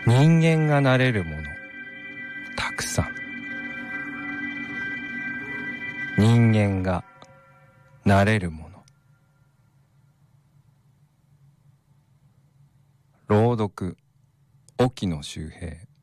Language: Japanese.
人間がなれるものたくさん。人間がなれるもの。朗読、沖野周平。